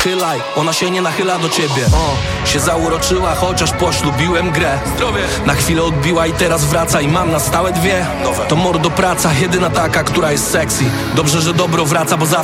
nachylaj, ona się nie nachyla do ciebie. Się zauroczyła, chociaż poślubiłem grę. Zdrowie. Na chwilę odbiła i teraz wraca i mam na stałe dwie. Nowe. To mordo praca, jedyna taka, która jest sexy. Dobrze, że dobro wraca, bo zawsze